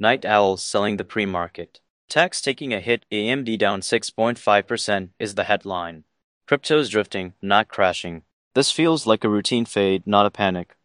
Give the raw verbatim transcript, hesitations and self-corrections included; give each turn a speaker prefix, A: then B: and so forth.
A: Night owls selling the pre-market. Tech's taking a hit, A M D down six point five percent is the headline. Crypto's drifting, not crashing. This feels like a routine fade, not a panic.